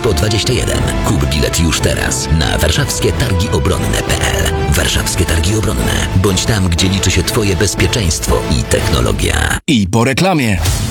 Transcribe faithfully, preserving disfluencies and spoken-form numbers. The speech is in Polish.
Expo dwadzieścia jeden. Kup bilet już teraz na warszawskie targi obronne kropka p l. Warszawskie Targi Obronne. Bądź tam, gdzie liczy się Twoje bezpieczeństwo i technologia. I po reklamie.